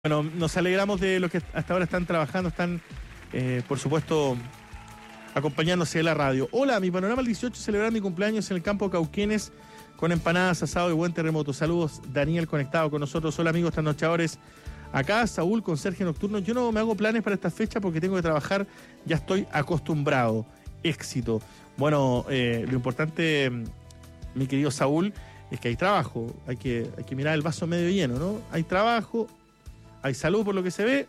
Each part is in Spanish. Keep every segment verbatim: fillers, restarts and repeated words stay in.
Bueno, nos alegramos de los que hasta ahora están trabajando, están, eh, por supuesto, acompañándose de la radio. Hola, mi panorama el dieciocho, celebrar mi cumpleaños en el campo Cauquenes con empanadas, asado y buen terremoto. Saludos, Daniel, conectado con nosotros. Hola, amigos trasnochadores. Acá, Saúl, conserje nocturno. Yo no me hago planes para esta fecha porque tengo que trabajar, ya estoy acostumbrado. Éxito. Bueno, eh, lo importante, mi querido Saúl, es que hay trabajo. Hay que, hay que mirar el vaso medio lleno, ¿no? Hay trabajo. Hay salud por lo que se ve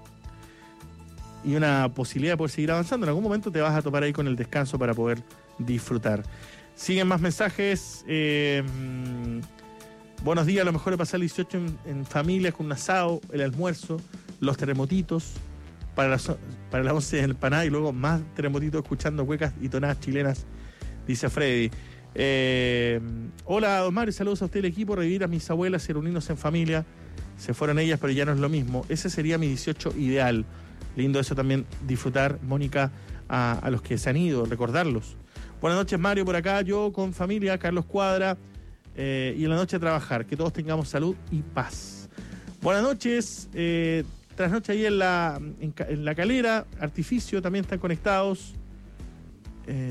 y una posibilidad de poder seguir avanzando. En algún momento te vas a topar ahí con el descanso para poder disfrutar. Siguen más mensajes. Eh, buenos días, lo mejor es pasar el dieciocho en, en familia con un asado, el almuerzo, los terremotitos, para las, para las once en el paná y luego más terremotitos escuchando cuecas y tonadas chilenas, dice Freddy. Eh, hola, don Mario, saludos a usted, el equipo. Revivir a mis abuelas y reunirnos en familia. Se fueron ellas, pero ya no es lo mismo. Ese sería mi dieciocho ideal. Lindo eso también, disfrutar, Mónica, a, a los que se han ido, recordarlos. Buenas noches, Mario, por acá, yo con familia, Carlos Cuadra, eh, y en la noche a trabajar. Que todos tengamos salud y paz. Buenas noches, eh, trasnoche ahí en la, en, en la Calera, Artificio, también están conectados. Eh,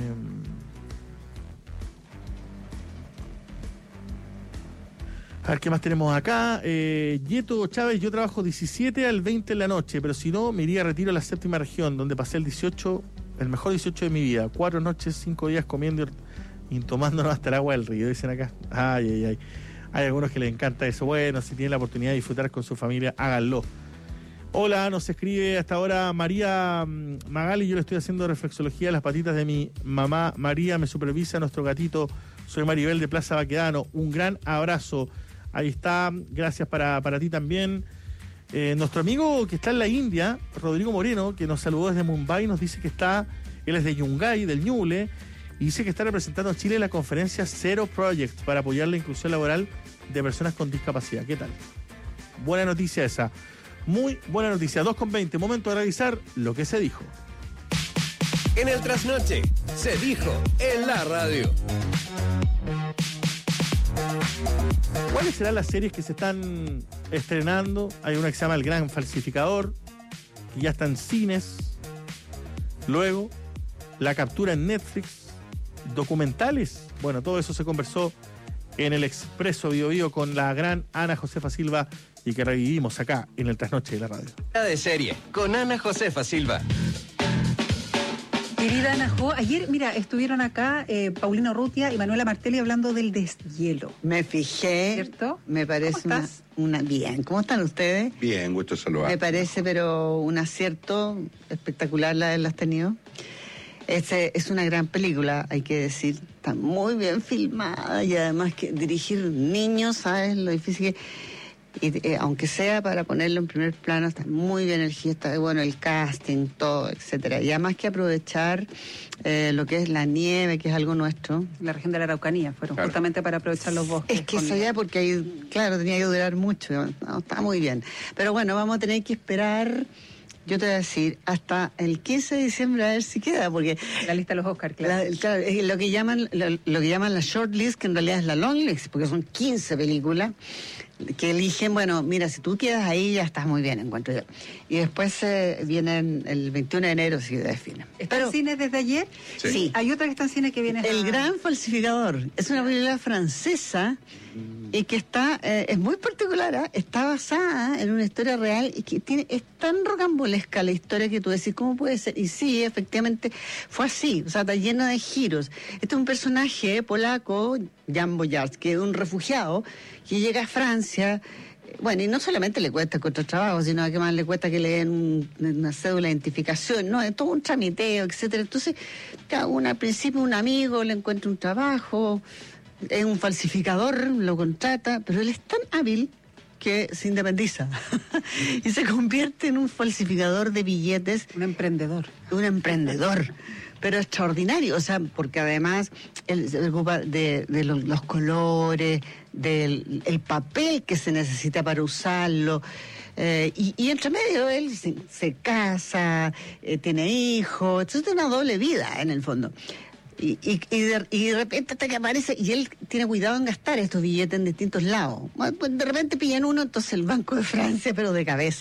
A ver, ¿qué más tenemos acá? Eh, Yeto Chávez, yo trabajo diecisiete al veinte en la noche, pero si no, me iría a retiro a la séptima región, donde pasé el dieciocho, el mejor dieciocho de mi vida. Cuatro noches, cinco días comiendo y tomándonos hasta el agua del río, dicen acá. Ay, ay, ay. Hay algunos que les encanta eso. Bueno, si tienen la oportunidad de disfrutar con su familia, háganlo. Hola, nos escribe hasta ahora María Magali, yo le estoy haciendo reflexología a las patitas de mi mamá María, me supervisa nuestro gatito, soy Maribel de Plaza Baquedano. Un gran abrazo. Ahí está, gracias para, para ti también. Eh, nuestro amigo que está en la India, Rodrigo Moreno, que nos saludó desde Mumbai, nos dice que está, él es de Yungay, del Ñuble, y dice que está representando a Chile en la conferencia Zero Project para apoyar la inclusión laboral de personas con discapacidad. ¿Qué tal? Buena noticia esa. Muy buena noticia. dos con veinte, momento de revisar lo que se dijo. En el trasnoche, se dijo en la radio. ¿Cuáles serán las series que se están estrenando? Hay una que se llama El Gran Falsificador, que ya está en cines. Luego, La Captura en Netflix. Documentales. Bueno, todo eso se conversó en el Expreso Bio Bio con la gran Ana Josefa Silva y que revivimos acá en el Trasnoche de la Radio. De serie, con Ana Josefa Silva. Querida Ana Jo, ayer, mira, estuvieron acá eh, Paulino Urrutia y Manuela Martelli hablando del deshielo. Me fijé, ¿cierto? Me parece ¿Cómo una, estás? una... Bien, ¿cómo están ustedes? Bien, gusto saludar. Me parece, pero un acierto espectacular la haberlas tenido. Este, es una gran película, hay que decir. Está muy bien filmada y además que dirigir niños, ¿sabes? Lo difícil que... Y, eh, aunque sea para ponerlo en primer plano, está muy bien el está bueno el casting, todo, etcétera. Y además que aprovechar eh, lo que es la nieve, que es algo nuestro. La región de la Araucanía, fueron claro. Justamente para aprovechar los bosques. Es que eso ya, porque ahí, claro, tenía que durar mucho. No, está muy bien. Pero bueno, vamos a tener que esperar, yo te voy a decir, hasta el quince de diciembre a ver si queda, porque... La lista de los Oscars, claro. La, claro, es lo que llaman lo, lo que llaman la short list, que en realidad es la long list, porque son quince películas que eligen. Bueno, mira, si tú quedas ahí ya estás muy bien, encuentro yo. Y después eh, vienen el veintiuno de enero, si definen. ¿Está en cines desde ayer? Sí. Sí. Hay otra que está en cine que viene... El a... Gran Falsificador es una película francesa y que está, eh, es muy particular, ¿eh? Está basada en una historia real y que tiene, es tan rocambolesca la historia que tú decís, ¿cómo puede ser? Y sí, efectivamente fue así, o sea, está lleno de giros. Este es un personaje polaco, Jan Boyard, que es un refugiado que llega a Francia. Bueno, y no solamente le cuesta encontrar trabajo, sino que más le cuesta que le den un, una cédula de identificación, ¿no? Es todo un tramiteo, etcétera. Entonces, cada uno, al principio un amigo le encuentra un trabajo, es un falsificador, lo contrata, pero él es tan hábil que se independiza y se convierte en un falsificador de billetes. Un emprendedor. Un emprendedor, pero extraordinario, o sea, porque además él se ocupa de, de los, los colores, del el papel que se necesita para usarlo, eh, y, y entre medio él se, se casa, eh, tiene hijos, entonces tiene una doble vida en el fondo. Y, y, y, de, y de repente hasta que aparece, y él tiene cuidado en gastar estos billetes en distintos lados. De repente pillan uno, entonces el Banco de Francia, pero de cabeza.